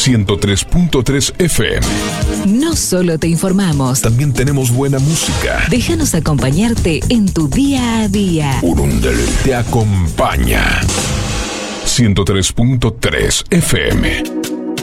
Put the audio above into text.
103.3 FM. No solo te informamos, También tenemos buena música. déjanos acompañarte en tu día a día. Urundel te acompaña. 103.3 FM.